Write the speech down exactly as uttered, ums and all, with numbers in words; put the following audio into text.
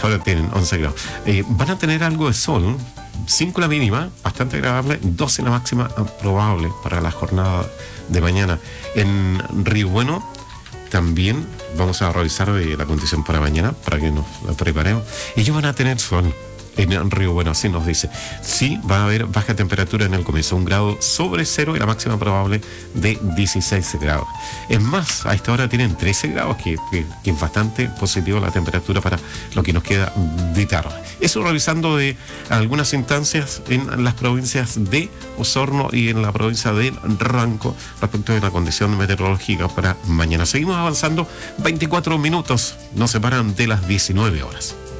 esta hora tienen once grados. Eh, van a tener algo de sol, cinco la mínima, bastante agradable, doce la máxima probable para la jornada de mañana. En Río Bueno también vamos a revisar eh, la condición para mañana, para que nos preparemos. Ellos van a tener sol. En Río Bueno, así nos dice. Sí, va a haber baja temperatura en el comienzo, un grado sobre cero y la máxima probable de dieciséis grados. Es más, a esta hora tienen trece grados, que, que, que es bastante positivo la temperatura para lo que nos queda de tarde. Eso revisando de algunas instancias en las provincias de Osorno y en la provincia de Ranco respecto de la condición meteorológica para mañana. Seguimos avanzando, veinticuatro minutos nos separan de las diecinueve horas.